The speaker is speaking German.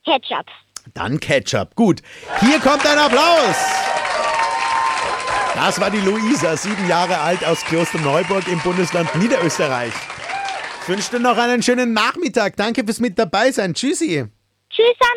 Ketchup. Dann Ketchup. Gut, hier kommt ein Applaus. Das war die Luisa, 7 Jahre alt, aus Klosterneuburg im Bundesland Niederösterreich. Ich wünsche dir noch einen schönen Nachmittag. Danke fürs mit dabei sein. Tschüssi. Tschüss.